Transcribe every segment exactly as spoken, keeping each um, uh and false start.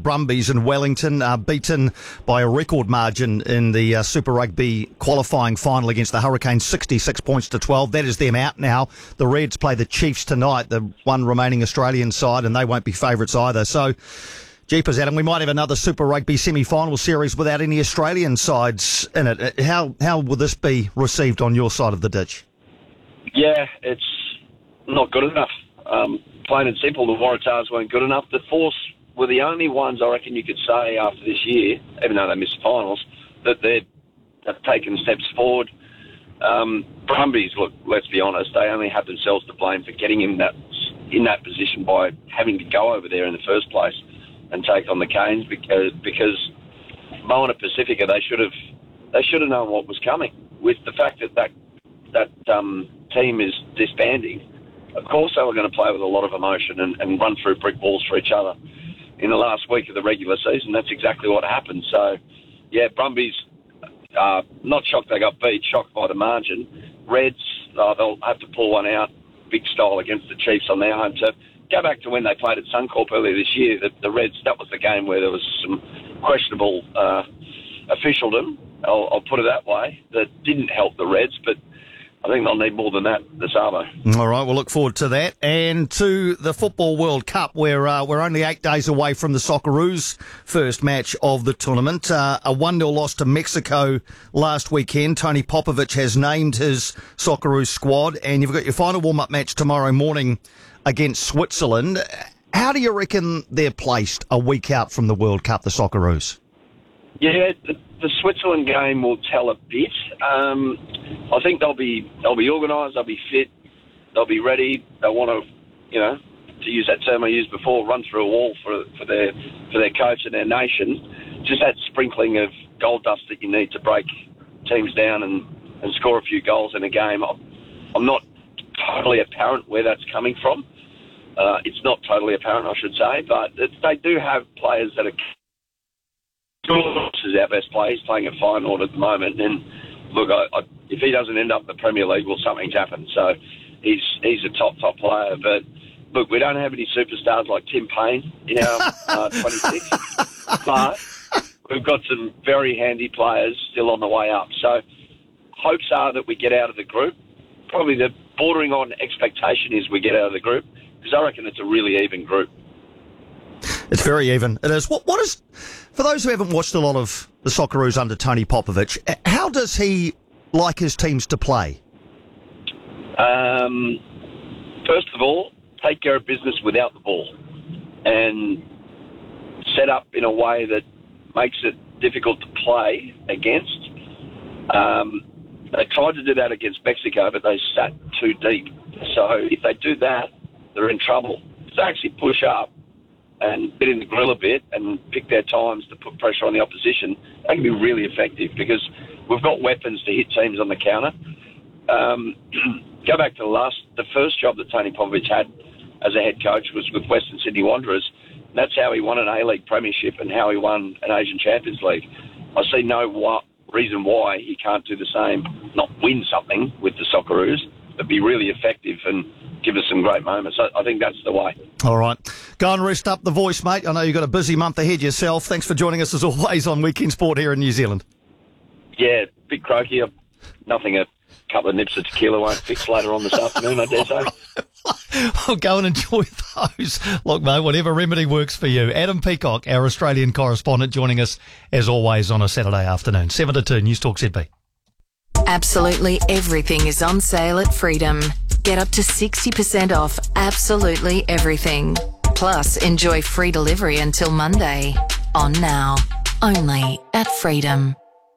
Brumbies in Wellington, uh, beaten by a record margin in the uh, Super Rugby qualifying final against the Hurricanes, sixty-six points to twelve. That is them out now. The Reds play the Chiefs tonight, the one remaining Australian side, and they won't be favourites either. So, jeepers, Adam, we might have another Super Rugby semi-final series without any Australian sides in it. How how will this be received on your side of the ditch? Yeah, it's not good enough. Um, plain and simple, the Waratahs weren't good enough. The Force were the only ones, I reckon you could say, after this year, even though they missed the finals, that they've taken steps forward. Um, Brumbies, look, let's be honest, they only have themselves to blame for getting in that in that position by having to go over there in the first place and take on the Canes, because because Moana Pacifica, they should have they should have known what was coming. With the fact that that that um, team is disbanding, of course they were going to play with a lot of emotion and, and run through brick walls for each other. In the last week of the regular season, that's exactly what happened. So, yeah, Brumbies, uh, not shocked they got beat, shocked by the margin. Reds, uh, they'll have to pull one out, big style against the Chiefs on their home turf. Go back to when they played at Suncorp earlier this year. The, the Reds, that was the game where there was some questionable uh, officialdom, I'll, I'll put it that way, that didn't help the Reds, but I think they'll need more than that this Arvo. All right, we'll look forward to that. And to the Football World Cup, where uh, we're only eight days away from the Socceroos' first match of the tournament. Uh, a one nil loss to Mexico last weekend. Tony Popovich has named his Socceroos squad, and you've got your final warm-up match tomorrow morning against Switzerland. How do you reckon they're placed a week out from the World Cup, the Socceroos? Yeah, the, the Switzerland game will tell a bit. Um, I think they'll be they'll be organised, they'll be fit, they'll be ready. They want to, you know, to use that term I used before, run through a wall for for their for their coach and their nation. Just that sprinkling of gold dust that you need to break teams down and, and score a few goals in a game. I'm, I'm not totally apparent where that's coming from. Uh, it's not totally apparent, I should say, but it's, they do have players that are. George is our best player. He's playing at Feyenoord at the moment, and look, I, I, if he doesn't end up in the Premier League, well, something's happened. So he's he's a top top player. But look, we don't have any superstars like Tim Payne in our uh, twenty-six, but we've got some very handy players still on the way up. So hopes are that we get out of the group. Probably the bordering on expectation is we get out of the group, because I reckon it's a really even group. It's very even. It is. What, what is, for those who haven't watched a lot of the Socceroos under Tony Popovich, how does he like his teams to play? Um, first of all, take care of business without the ball and set up in a way that makes it difficult to play against. Um, they tried to do that against Mexico, but they sat too deep. So if they do that, they're in trouble. If they actually push up and get in the grill a bit and pick their times to put pressure on the opposition, they can be really effective, because we've got weapons to hit teams on the counter. Um, go back to the last, the first job that Tony Popovich had as a head coach was with Western Sydney Wanderers. And that's how he won an A-League premiership and how he won an Asian Champions League. I see no wa- reason why he can't do the same, not win something with the Socceroos, but be really effective and give us some great moments. I, I think that's the way. All right. Go and rest up the voice, mate. I know you've got a busy month ahead yourself. Thanks for joining us, as always, on Weekend Sport here in New Zealand. Yeah, bit croaky. Nothing a couple of nips of tequila won't fix later on this afternoon, I dare say. Well, go and enjoy those. Look, mate, whatever remedy works for you. Adam Peacock, our Australian correspondent, joining us, as always, on a Saturday afternoon. seven to two, News Talk Z B. Absolutely everything is on sale at Freedom. Get up to sixty percent off absolutely everything. Plus, enjoy free delivery until Monday. On now. Only at Freedom.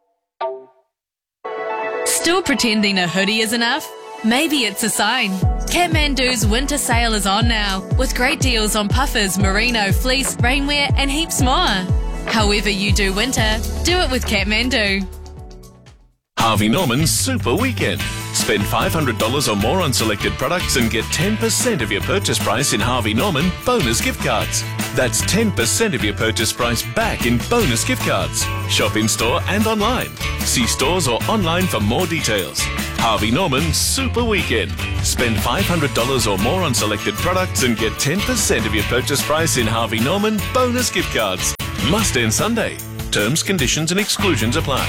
Still pretending a hoodie is enough? Maybe it's a sign. Kathmandu's winter sale is on now, with great deals on puffers, merino, fleece, rainwear and heaps more. However you do winter, do it with Kathmandu. Harvey Norman's Super Weekend. Spend five hundred dollars or more on selected products and get ten percent of your purchase price in Harvey Norman bonus gift cards. That's ten percent of your purchase price back in bonus gift cards. Shop in store and online. See stores or online for more details. Harvey Norman Super Weekend. Spend five hundred dollars or more on selected products and get ten percent of your purchase price in Harvey Norman bonus gift cards. Must end Sunday. Terms, conditions and exclusions apply.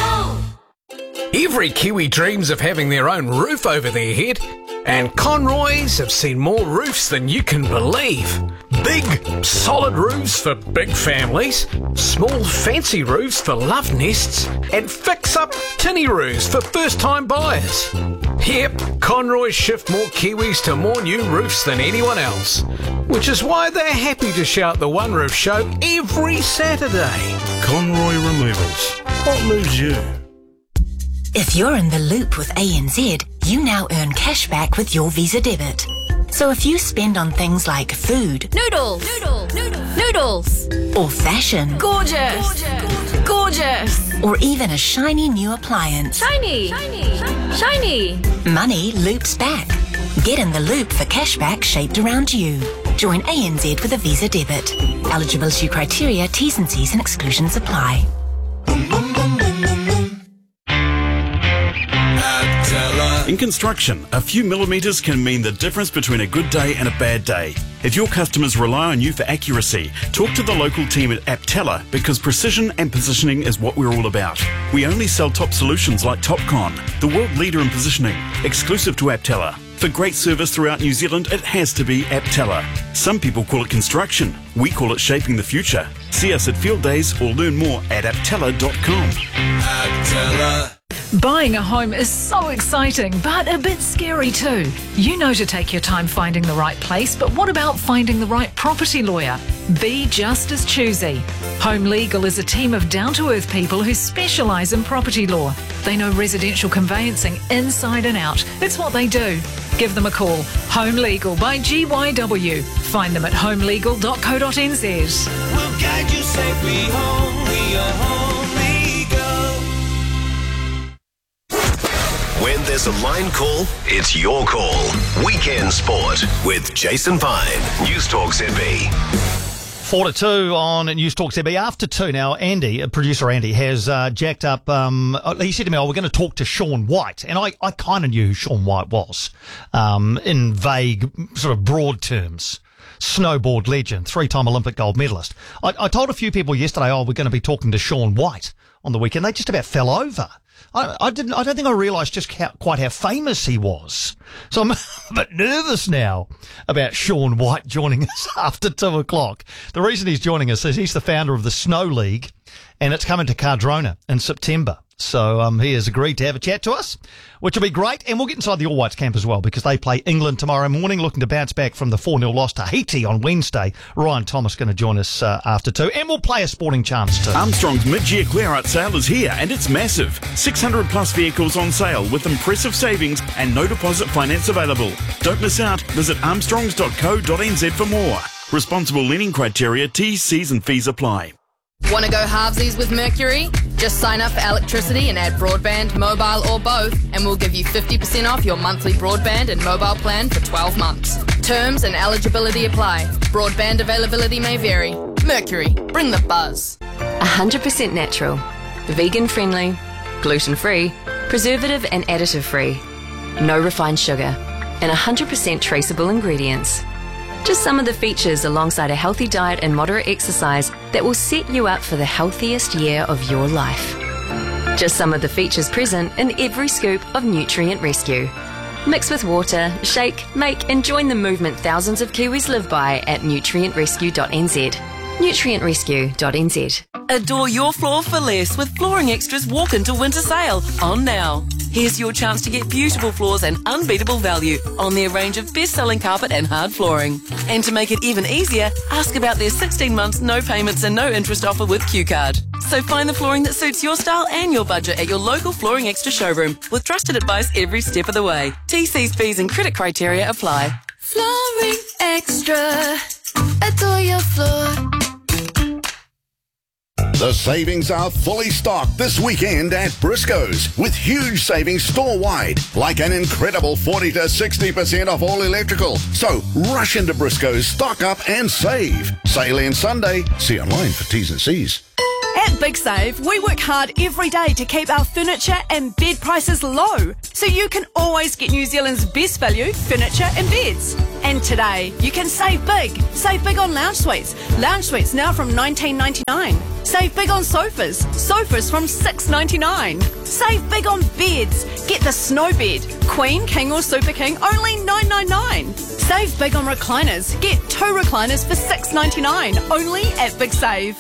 Every Kiwi dreams of having their own roof over their head, and Conroys have seen more roofs than you can believe. Big, solid roofs for big families, small, fancy roofs for love nests, and fix-up tinny roofs for first-time buyers. Yep, Conroys shift more Kiwis to more new roofs than anyone else, which is why they're happy to shout the One Roof Show every Saturday. Conroy Removals. What moves you? If you're in the loop with A N Z, you now earn cash back with your Visa debit. So if you spend on things like food, Noodles. Noodles. Noodles. Noodles. or fashion, Gorgeous. Gorgeous. Gorgeous. or even a shiny new appliance, Shiny. Shiny. Shiny. money loops back. Get in the loop for cashback shaped around you. Join A N Z with a Visa debit. Eligibility criteria, T's and C's and exclusions apply. In construction, a few millimetres can mean the difference between a good day and a bad day. If your customers rely on you for accuracy, talk to the local team at Aptella because precision and positioning is what we're all about. We only sell top solutions like Topcon, the world leader in positioning, exclusive to Aptella. For great service throughout New Zealand, it has to be Aptella. Some people call it construction. We call it shaping the future. See us at Field Days or learn more at aptella dot com. Aptella. Buying a home is so exciting, but a bit scary too. You know to take your time finding the right place, but what about finding the right property lawyer? Be just as choosy. Home Legal is a team of down-to-earth people who specialise in property law. They know residential conveyancing inside and out. It's what they do. Give them a call. Home Legal by G Y W. Find them at home legal dot co dot n z. We'll guide you safely home. We are Home Legal. When there's a line call, it's your call. Weekend Sport with Jason Pine. News Talk Z B. Four to two on News Talk Z B. After two now, Andy, uh, producer Andy, has uh, jacked up. Um, he said to me, "Oh, we're going to talk to Shaun White," and I, I kind of knew who Shaun White was, um, in vague, sort of broad terms. Snowboard legend, three-time Olympic gold medalist. I, I told a few people yesterday, "Oh, we're going to be talking to Shaun White on the weekend." They just about fell over. I, I didn't. I don't think I realised just how, quite how famous he was. So I'm a bit nervous now about Shaun White joining us after two o'clock. The reason he's joining us is he's the founder of the Snow League, and it's coming to Cardrona in September. So um, he has agreed to have a chat to us, which will be great. And we'll get inside the All Whites camp as well because they play England tomorrow morning, looking to bounce back from the four nil loss to Haiti on Wednesday. Ryan Thomas going to join us uh, after two. And we'll play a sporting chance too. Armstrong's mid-year clear-out sale is here and it's massive. six hundred plus vehicles on sale with impressive savings and no deposit finance available. Don't miss out. Visit armstrongs dot co dot n z for more. Responsible lending criteria, T's, C's and fees apply. Want to go halvesies with Mercury? Just sign up for electricity and add broadband, mobile or both, and we'll give you fifty percent off your monthly broadband and mobile plan for twelve months. Terms and eligibility apply. Broadband availability may vary. Mercury, bring the buzz. one hundred percent natural, vegan friendly, gluten free, preservative and additive free, no refined sugar, and one hundred percent traceable ingredients. Just some of the features alongside a healthy diet and moderate exercise that will set you up for the healthiest year of your life. Just some of the features present in every scoop of Nutrient Rescue. Mix with water, shake, make and join the movement thousands of Kiwis live by at nutrient rescue dot n z. nutrient rescue dot n z. Adore your floor for less with Flooring Extra's Walk Into Winter Sale on now. Here's your chance to get beautiful floors and unbeatable value on their range of best-selling carpet and hard flooring. And to make it even easier, ask about their sixteen months no payments and no interest offer with Q Card. So find the flooring that suits your style and your budget at your local Flooring Extra showroom with trusted advice every step of the way. T C's, fees and credit criteria apply. Flooring Extra. Adore your floor. The savings are fully stocked this weekend at Briscoe's with huge savings store-wide, like an incredible forty to sixty percent off all electrical. So rush into Briscoe's, stock up and save. Sale ends Sunday. See online for T's and C's. At Big Save, we work hard every day to keep our furniture and bed prices low, so you can always get New Zealand's best value furniture and beds. And today, you can save big. Save big on lounge suites. Lounge suites now from nineteen ninety-nine. Save big on sofas. Sofas from six ninety-nine. Save big on beds. Get the snow bed, Queen, King or Super King, only nine ninety-nine. Save big on recliners. Get two recliners for six ninety-nine, only at Big Save.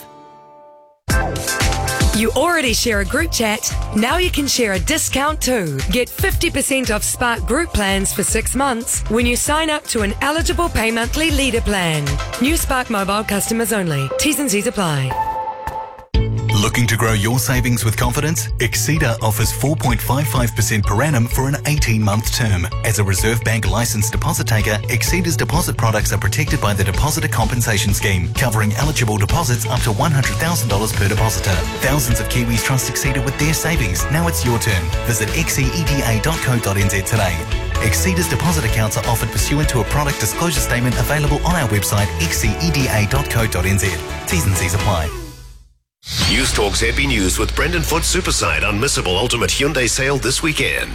You already share a group chat. Now you can share a discount too. Get fifty percent off Spark group plans for six months when you sign up to an eligible pay monthly leader plan. New Spark Mobile customers only. T's and C's apply. Looking to grow your savings with confidence? Exceeda offers four point five five percent per annum for an eighteen-month term. As a Reserve Bank licensed deposit taker, Exceeda's deposit products are protected by the Depositor Compensation Scheme, covering eligible deposits up to one hundred thousand dollars per depositor. Thousands of Kiwis trust Exceeda with their savings. Now it's your turn. Visit exceeda dot co dot n z today. Exceeda's deposit accounts are offered pursuant to a product disclosure statement available on our website, exceeda dot co dot n z. T's and C's apply. News Talk Z B News with Brendan Foot Superside Unmissable Ultimate Hyundai Sale this weekend.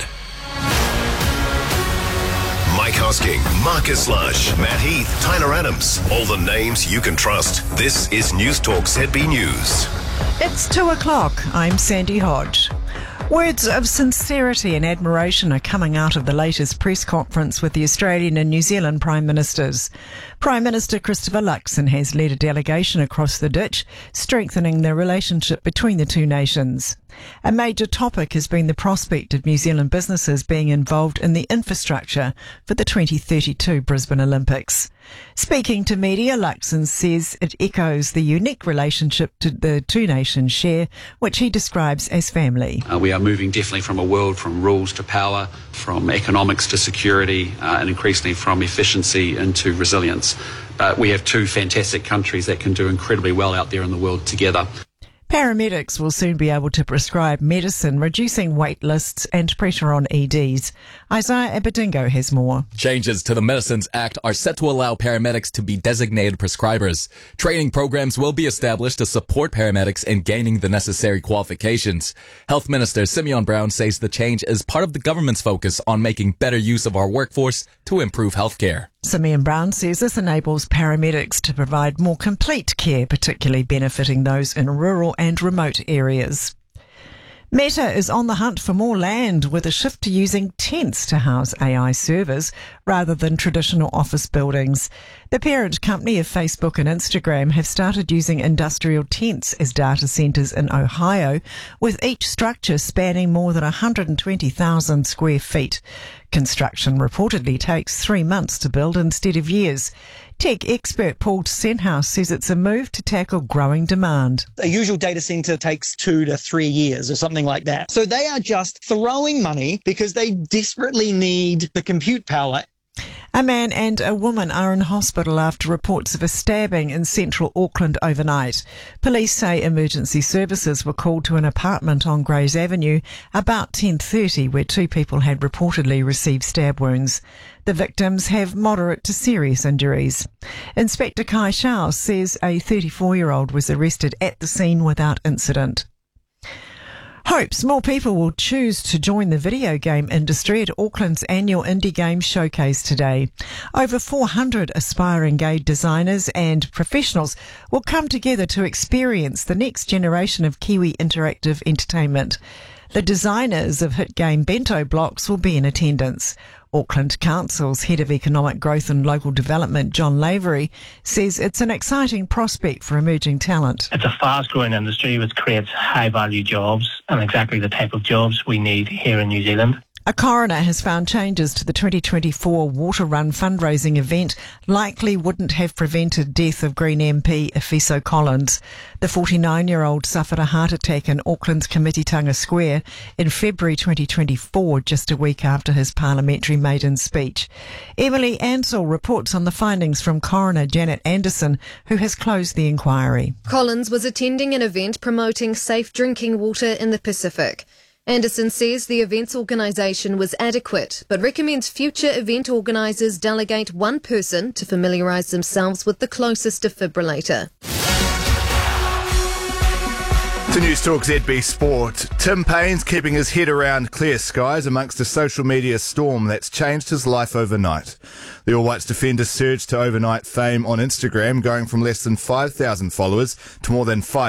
Mike Hosking, Marcus Lush, Matt Heath, Tyler Adams. All the names you can trust. This is News Talk Z B News. It's two o'clock. I'm Sandy Hodge. Words of sincerity and admiration are coming out of the latest press conference with the Australian and New Zealand Prime Ministers. Prime Minister Christopher Luxon has led a delegation across the ditch, strengthening the relationship between the two nations. A major topic has been the prospect of New Zealand businesses being involved in the infrastructure for the twenty thirty-two Brisbane Olympics. Speaking to media, Luxon says it echoes the unique relationship to the two nations share, which he describes as family. Uh, we are moving definitely from a world from rules to power, from economics to security, uh, and increasingly from efficiency into resilience. But we have two fantastic countries that can do incredibly well out there in the world together. Paramedics will soon be able to prescribe medicine, reducing wait lists and pressure on E Ds. Isaiah Abedingo has more. Changes to the Medicines Act are set to allow paramedics to be designated prescribers. Training programs will be established to support paramedics in gaining the necessary qualifications. Health Minister Simeon Brown says the change is part of the government's focus on making better use of our workforce to improve healthcare. Simeon Brown says this enables paramedics to provide more complete care, particularly benefiting those in rural and remote areas. Meta is on the hunt for more land with a shift to using tents to house A I servers rather than traditional office buildings. The parent company of Facebook and Instagram have started using industrial tents as data centres in Ohio, with each structure spanning more than one hundred twenty thousand square feet. Construction reportedly takes three months to build instead of years. Tech expert Paul Senhouse says it's a move to tackle growing demand. A usual data center takes two to three years or something like that. So they are just throwing money because they desperately need the compute power. A man and a woman are in hospital after reports of a stabbing in central Auckland overnight. Police say emergency services were called to an apartment on Grays Avenue about ten thirty, where two people had reportedly received stab wounds. The victims have moderate to serious injuries. Inspector Kai Shao says a thirty-four-year-old was arrested at the scene without incident. Hopes more people will choose to join the video game industry at Auckland's annual Indie Games Showcase today. Over four hundred aspiring game designers and professionals will come together to experience the next generation of Kiwi interactive entertainment. The designers of hit game Bento Blocks will be in attendance. Auckland Council's Head of Economic Growth and Local Development, John Lavery, says it's an exciting prospect for emerging talent. It's a fast-growing industry which creates high-value jobs and exactly the type of jobs we need here in New Zealand. A coroner has found changes to the twenty twenty-four Water Run fundraising event likely wouldn't have prevented death of Green M P Efeso Collins. The forty-nine-year-old suffered a heart attack in Auckland's Komititanga Square in February twenty twenty-four, just a week after his parliamentary maiden speech. Emily Ansell reports on the findings from coroner Janet Anderson, who has closed the inquiry. Collins was attending an event promoting safe drinking water in the Pacific. Anderson says the event's organisation was adequate, but recommends future event organisers delegate one person to familiarise themselves with the closest defibrillator. To News Talk Z B Sport, Tim Payne's keeping his head around clear skies amongst a social media storm that's changed his life overnight. The All Whites defender surged to overnight fame on Instagram, going from less than five thousand followers to more than five